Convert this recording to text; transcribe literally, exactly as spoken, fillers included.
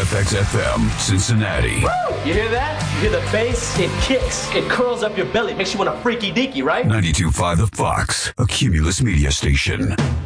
F X F M, Cincinnati. Woo! You hear that? You hear the bass? It kicks. It curls up your belly. Makes you want to freaky deaky, right? ninety-two point five The Fox, a Cumulus media station.